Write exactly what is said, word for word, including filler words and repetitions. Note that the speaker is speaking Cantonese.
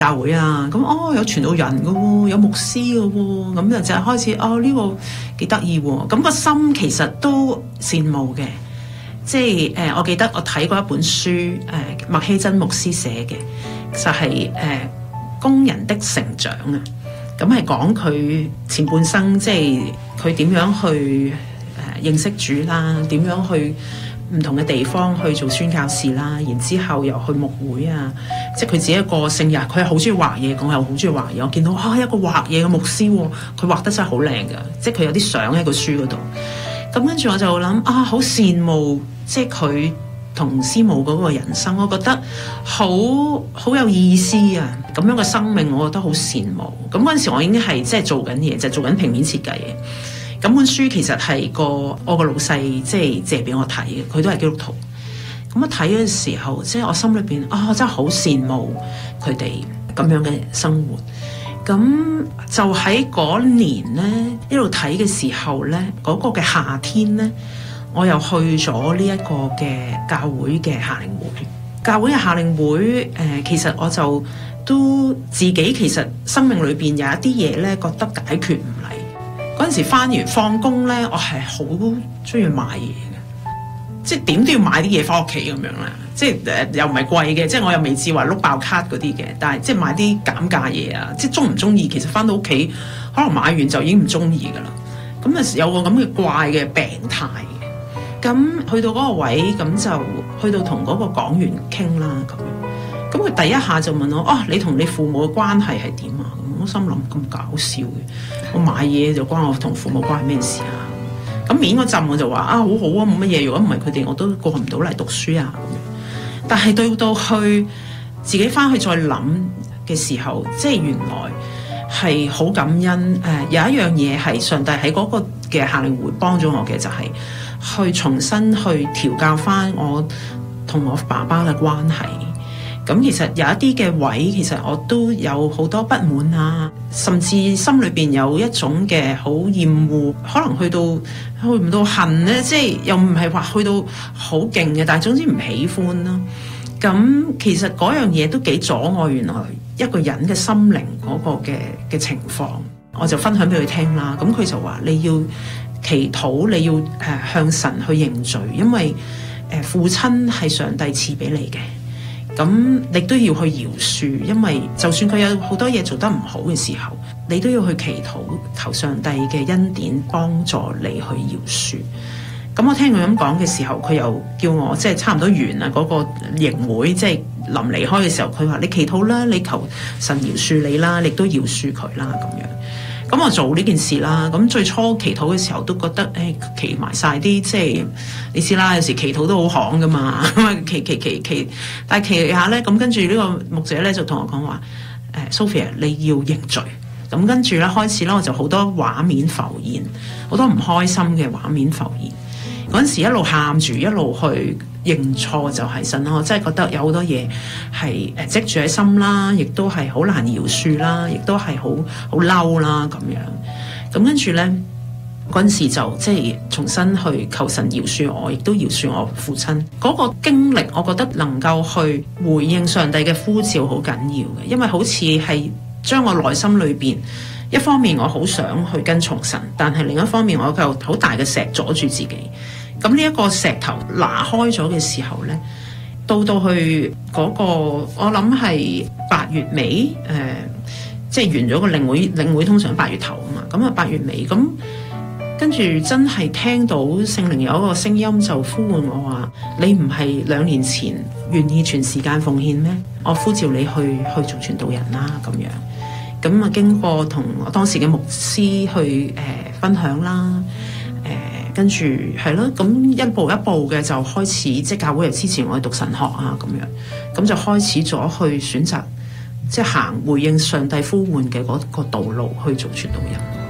教會啊，咁哦有傳道人嘅喎，有牧師嘅喎，咁就就開始哦呢、呢個幾得意喎，咁、個心其實都羨慕嘅，即係誒、呃、我記得我睇過一本書，誒、呃、麥希真牧師寫嘅，就係、是、誒、呃、工人的成長啊，咁係講佢前半生，即係佢點樣去誒、呃、認識主啦，點樣去唔同嘅地方去做宣教士啦，然之後又去牧會啊，即係佢自己嘅個性啊，佢係好中意畫嘢，講係好中意畫嘢。我見到啊一個畫嘢嘅牧師，佢畫得真係好靚㗎，即係佢有啲相喺個書嗰度。咁跟住我就諗啊，好羨慕即係佢同師母嗰個人生，我覺得好好有意思啊！咁樣嘅生命，我覺得好羨慕。咁嗰陣時我已經係即係做緊嘢，就係、做緊平面設計嘅。咁本書其實係個我個老細即係借俾我睇嘅，佢都係基督徒。咁我睇嘅時候，即係我心裏邊啊、哦，真係好羨慕佢哋咁樣嘅生活。咁就喺嗰年咧，一路睇嘅時候咧，嗰、嗰個嘅夏天咧，我又去咗呢一個嘅教會嘅夏令會。教會嘅夏令會，誒、呃，其實我就都自己其實生命裏邊有一啲嘢咧，覺得解決唔嚟。嗰陣時返完放工咧，我係好中意買嘢嘅，即係點都要買啲嘢返屋企咁樣啦。即係誒、呃、又唔係貴嘅，即係我又未至話碌爆卡嗰啲嘅，但係即係買啲減價嘢啊。即係中唔中意，其實返到屋企可能買完就已經唔中意噶啦。咁啊有個咁嘅怪嘅病態嘅。咁去到嗰個位，咁就去到同嗰個講員傾啦咁樣。咁佢第一下就問我：哦，你同你父母嘅關係係點啊？我心諗咁搞笑嘅，我買嘢就關我同父母關係咩事啊？咁面嗰陣我就話啊，好好啊，冇乜嘢。如果唔係佢哋，我都過唔到嚟讀書啊咁樣。但係對到去自己翻去再諗嘅時候，即係原來係好感恩。誒、呃，有一樣嘢係上帝喺嗰個嘅夏令會幫咗我嘅，就係、是、去重新去調教翻我同我爸爸嘅關係。咁其實有一啲嘅位，其實我都有好多不滿啊，甚至心裏邊有一種嘅好厭惡，可能去到去唔到恨咧，即係又唔係話去到好勁嘅，但係總之唔喜歡啦。咁其實嗰樣嘢都幾阻礙原來一個人嘅心靈嗰個嘅嘅情況，我就分享俾佢聽啦。咁佢就話你要祈禱，你要誒向神去認罪，因為誒父親係上帝賜俾你嘅。咁你都要去饒恕，因為就算佢有好多嘢做得唔好嘅時候，你都要去祈禱，求上帝嘅恩典幫助你去饒恕。咁我聽佢咁講嘅時候，佢又叫我即係差唔多完啦嗰個營會，即係臨離開嘅時候，佢話你祈禱啦，你求神饒恕你啦，你都饒恕佢啦咁樣。咁我做呢件事啦，咁最初祈禱嘅時候都覺得，誒祈埋晒啲，即係你知啦，有時祈禱都好行噶嘛，祈祈祈祈，但係祈下咧，咁跟住呢個牧者咧就同我講話，誒 Sophia 你要認罪，咁跟住咧開始咧我就好多畫面浮現，好多唔開心嘅畫面浮現，嗰陣時一路喊住一路去認錯就係神啦，我真係覺得有好多嘢係誒積住喺心啦，亦都係好難饒恕啦，亦都係好好嬲啦咁樣。咁跟住咧嗰陣時就即係重新去求神饒恕我，亦都饒恕我父親嗰個經歷，我覺得能夠去回應上帝嘅呼召好緊要嘅，因為好似係將我內心裏邊一方面我好想去跟從神，但係另一方面我有好大嘅石阻住自己。咁呢一個石頭拿開咗嘅時候咧，到到去嗰、那個我諗係八月尾，誒、呃，即係完咗個領會，領會通常八月頭啊嘛，咁啊八月尾，咁跟住真係聽到聖靈有一個聲音就呼喚我話：你唔係兩年前願意全時間奉獻咩？我呼召你去去做傳道人啦咁樣。咁啊經過同我當時嘅牧師去誒、呃、分享啦。跟住係咯，咁一步一步嘅就開始，即係教會又支持我去讀神學啊，咁樣，咁就開始咗去選擇，即係行回應上帝呼喚嘅嗰個道路去做傳道人。